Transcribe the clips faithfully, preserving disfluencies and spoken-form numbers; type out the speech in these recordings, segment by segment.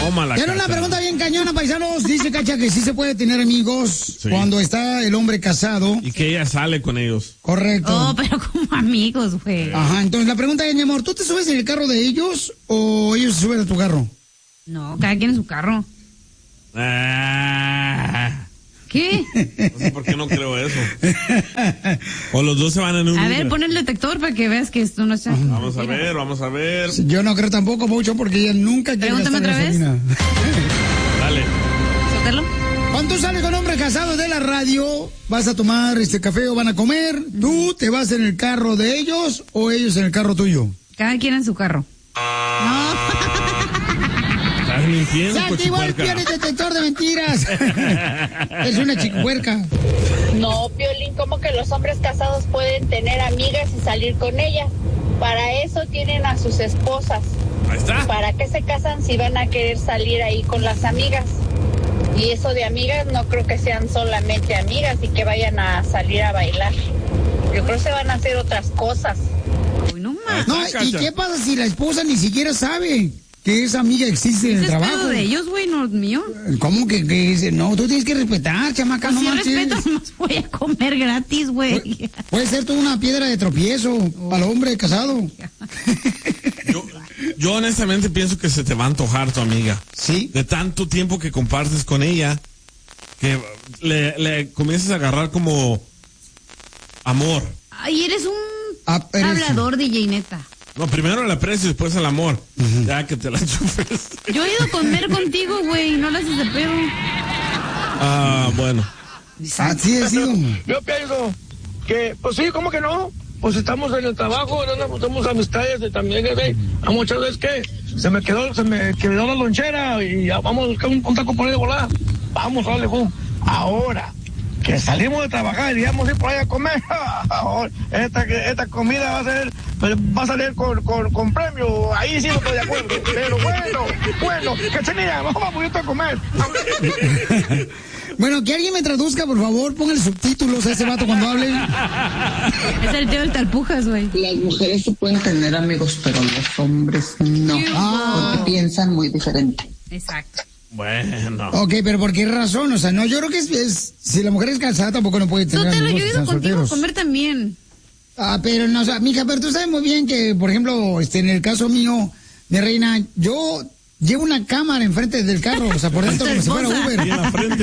Tómala, Tiene una Cacha. pregunta bien cañona, paisanos. Dice Cacha que sí se puede tener amigos Sí. cuando está el hombre casado. Y que ella sale con ellos. Correcto. Oh, pero como amigos, güey. Ajá, entonces la pregunta es, mi amor, ¿tú te subes en el carro de ellos o ellos se suben a tu carro? No, cada quien en su carro. Ah, ¿Qué? no sé por qué no creo eso. O los dos se van en un A Uber. ver, pon el detector para que veas que esto no está. Vamos a ver, vamos a ver. Yo no creo tampoco mucho porque ella nunca quiere Pregúntame gastar otra vez. gasolina. Dale. ¿Sótelo? Cuando tú sales con hombre casado de la radio, vas a tomar este café o van a comer, ¿tú te vas en el carro de ellos o ellos en el carro tuyo? Cada quien en su carro. No. Estás mintiendo, ¡Se activó el cochipuerca. peor detector de mentiras! Es una chicuerca. No, Piolín, como que los hombres casados pueden tener amigas y salir con ellas. Para eso tienen a sus esposas. Ahí está. ¿Para qué se casan si van a querer salir ahí con las amigas? Y eso de amigas no creo que sean solamente amigas y que vayan a salir a bailar. Yo creo que se van a hacer otras cosas. Uy, no más. No, Ah, ¿y Cacha. qué pasa si la esposa ni siquiera sabe que esa amiga existe en el Ese es pedo trabajo? de ellos, güey, no es mío. ¿Cómo que, que dice? No, tú tienes que respetar, chamaca, Pues no si manches. respeto, más voy a comer gratis, güey. Puede ser tú una piedra de tropiezo para el hombre casado. Yo, yo honestamente pienso que se te va a antojar tu amiga. Sí. De tanto tiempo que compartes con ella, que le, le comienzas a agarrar como amor. Ay, eres un Aprecio. hablador, D J, neta. No, primero el aprecio y después el amor. Ya que te la chufes. Yo he ido a comer contigo, güey, no le haces de pedo. Ah, bueno. Así es, hijo. Yo pienso que, pues sí, ¿cómo que no? Pues estamos en el trabajo, no somos amistades y también, ¿eh? A muchas veces que se me quedó, se me quedó la lonchera y ya vamos a buscar un, un taco por ahí de volar. Vamos, vale, boom. Ahora que salimos de trabajar y vamos a ir por ahí a comer, ahora, esta, esta comida va a ser, va a salir con, con, con premio, ahí sí no estoy de acuerdo. Pero bueno, bueno, Cachanilla, vamos a comer. Bueno, que alguien me traduzca, por favor, póngale subtítulos a ese vato cuando hable. Es el tío del Talpujas, güey. Las mujeres sí pueden tener amigos, pero los hombres no, Ah. porque piensan muy diferente. Exacto. Bueno. Ok, pero ¿por qué razón? O sea, no, yo creo que es, es si la mujer es casada tampoco no puede tener Sotelo, amigos yo he que ido sean contigo a solteros. comer también. Ah, pero no, o sea, mija, pero tú sabes muy bien que, por ejemplo, este, en el caso mío, mi reina, yo llevo una cámara enfrente del carro, o sea, por dentro como si fuera esposa. Uber. Y en la frente.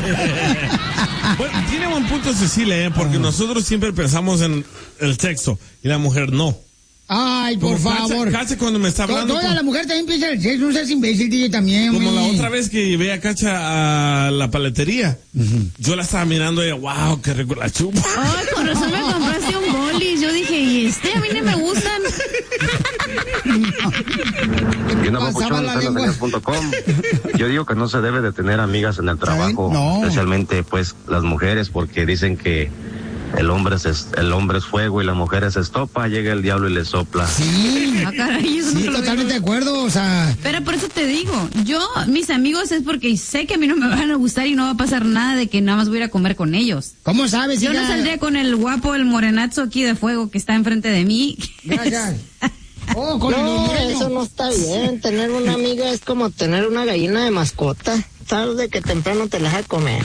Bueno, tiene buen punto Cecilia, ¿eh? Porque nosotros siempre pensamos en el sexo y la mujer no. Ay, por Como Cacha- favor. Cacha cuando me está hablando. Toda con- la mujer también piensa en el sexo, no seas imbécil, D J también, Como la güey. otra vez que llevé a Cacha a la paletería. Yo la estaba mirando y ella, wow, qué rico la chupa. Ay, con razón me compraste un boli. Yo dije, y este, a mí no me gustan. Y una Pasaba la lengua. punto com. Yo digo que no se debe de tener amigas en el trabajo, No. especialmente pues las mujeres, porque dicen que el hombre es el hombre es fuego y la mujer es estopa, llega el diablo y le sopla. Sí, Ah, caray, eso no sí, te lo totalmente de digo. acuerdo, o sea... Pero por eso te digo, yo, mis amigos es porque sé que a mí no me van a gustar y no va a pasar nada de que nada más voy a ir a comer con ellos. ¿Cómo sabes? Yo no hija? saldría con el guapo, el morenazo aquí de fuego que está enfrente de mí. Gracias. Oh, con el No, moreño. eso no está bien. Tener una amiga es como tener una gallina de mascota. Tarde que temprano te la deja comer.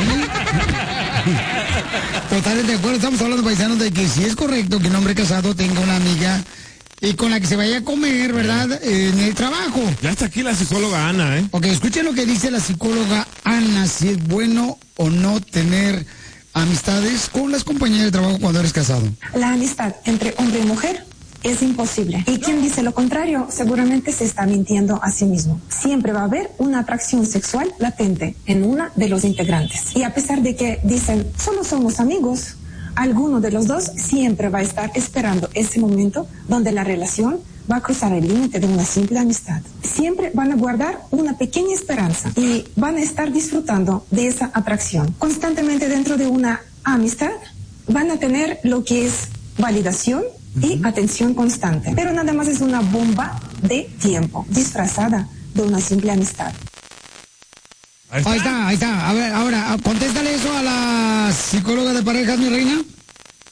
Totalmente de acuerdo, estamos hablando, paisanos, de que si es correcto que un hombre casado tenga una amiga y con la que se vaya a comer, ¿verdad? En el trabajo. Ya está aquí la psicóloga Ana, ¿eh? Ok, escuchen lo que dice la psicóloga Ana, si es bueno o no tener amistades con las compañeras de trabajo cuando eres casado. La amistad entre hombre y mujer es imposible. Y quien dice lo contrario seguramente se está mintiendo a sí mismo. Siempre va a haber una atracción sexual latente en una de los integrantes. Y a pesar de que dicen, solo somos amigos, alguno de los dos siempre va a estar esperando ese momento donde la relación va a cruzar el límite de una simple amistad. Siempre van a guardar una pequeña esperanza y van a estar disfrutando de esa atracción. Constantemente dentro de una amistad van a tener lo que es validación y atención constante. Pero nada más es una bomba de tiempo disfrazada de una simple amistad. Ahí está. Ahí está, ahí está. A ver, ahora, contéstale eso a la psicóloga de parejas, mi reina.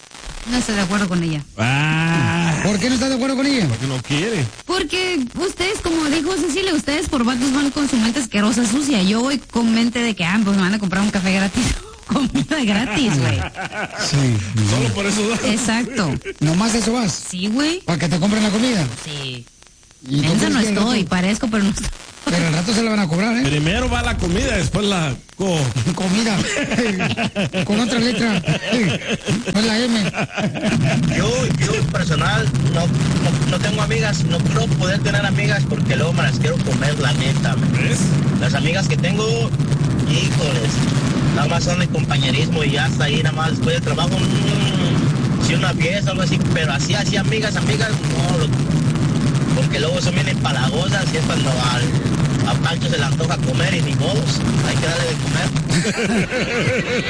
No estoy de acuerdo con ella. Ah, ¿Por qué no estás de acuerdo con ella? porque no quiere. Porque ustedes, como dijo Cecilia, ustedes por vatos van con su mente asquerosa, sucia. Yo voy con mente de que, ah, pues me van a comprar un café gratis. Comida gratis, güey. Sí. Solo por eso. Exacto. ¿Nomás eso vas? Sí, güey. ¿Para que te compren la comida? Sí. ¿Y tú Mensa crees no que al estoy, rato- parezco, pero no estoy. Pero al rato se la van a cobrar, ¿eh? Primero va la comida, después la co. Comida. Con otra letra. Con la M. Yo, yo personal, no, no, no tengo amigas, no creo poder tener amigas porque luego me las quiero comer, la neta. ¿Ves? Las amigas que tengo, híjoles, nada más son de compañerismo y ya hasta ahí, nada más después del trabajo, mmm, si una fiesta o algo así, pero así, así, amigas, amigas, no, lo- porque luego son bien empalagosas y es cuando al, a Pancho se le antoja comer y ni modos, hay que darle de comer.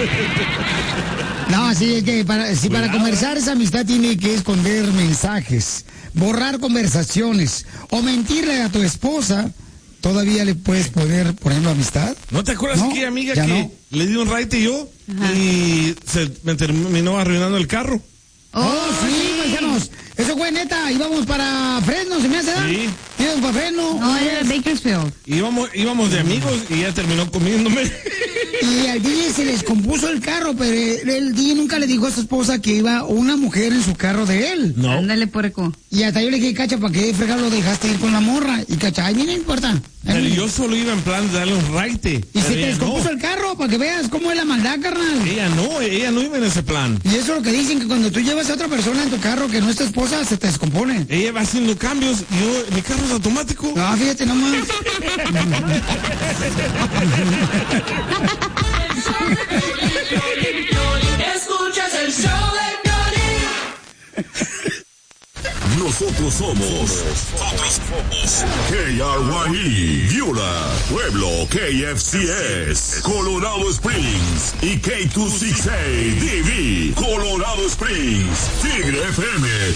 No, sí, es que para, si para conversar esa amistad tiene que esconder mensajes, borrar conversaciones o mentirle a tu esposa, todavía le puedes poner, por ejemplo, amistad. ¿No te acuerdas No, que amiga ya que no. le di un raite yo Ajá. y se me terminó arruinando el carro? Oh, sí, paisanos. Eso fue neta. Íbamos para Fresno, ¿se me hace dar? Sí. Íbamos para Fresno. No, era Bakersfield. Íbamos, íbamos de amigos y ella terminó comiéndome. Y al D J se les compuso el carro, pero el, el D J nunca le dijo a su esposa que iba una mujer en su carro de él. No. Ándale, puerco. Y hasta yo le dije, Cacha, ¿para qué fregado lo dejaste ir con la morra? Y Cacha, ay, no importa. Pero yo solo iba en plan de darle un raite. Y Pero se te ella descompuso no. el carro para que veas cómo es la maldad, carnal. Ella no, ella no iba en ese plan. Y eso es lo que dicen, que cuando tú llevas a otra persona en tu carro que no es tu esposa, se te descompone. Ella va haciendo cambios y yo, mi carro es automático. No, fíjate nomás. Escuchas el show de Piolín. Nosotros somos, nosotros somos K R Y E, Viola, Pueblo, K F C S, Colorado Springs y K dos sesenta y seis D V, Colorado Springs, Tigre F M.